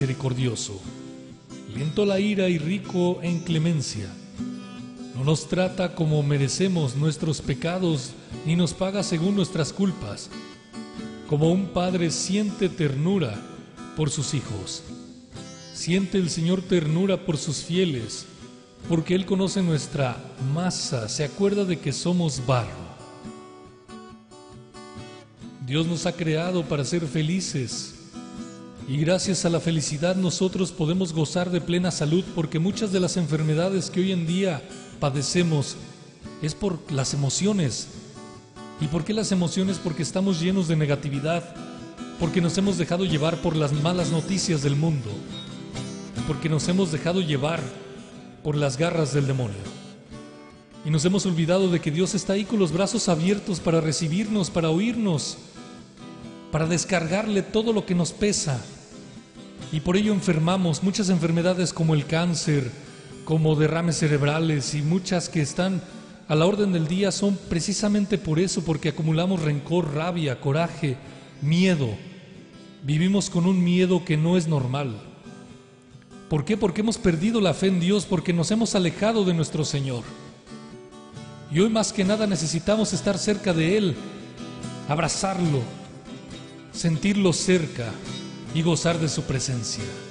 misericordioso, lento a la ira y rico en clemencia. No nos trata como merecemos nuestros pecados, ni nos paga según nuestras culpas. Como un padre siente ternura por sus hijos. Siente el Señor ternura por sus fieles, porque Él conoce nuestra masa, se acuerda de que somos barro. Dios nos ha creado para ser felices, y gracias a la felicidad nosotros podemos gozar de plena salud, porque muchas de las enfermedades que hoy en día padecemos es por las emociones. ¿Y por qué las emociones? Porque estamos llenos de negatividad, porque nos hemos dejado llevar por las malas noticias del mundo, porque nos hemos dejado llevar por las garras del demonio. Y nos hemos olvidado de que Dios está ahí con los brazos abiertos para recibirnos, para oírnos, para descargarle todo lo que nos pesa. Y por ello enfermamos. Muchas enfermedades como el cáncer, como derrames cerebrales y muchas que están a la orden del día son precisamente por eso, porque acumulamos rencor, rabia, coraje, miedo. Vivimos con un miedo que no es normal. ¿Por qué? Porque hemos perdido la fe en Dios, porque nos hemos alejado de nuestro Señor. Y hoy más que nada necesitamos estar cerca de Él, abrazarlo, sentirlo cerca y gozar de su presencia.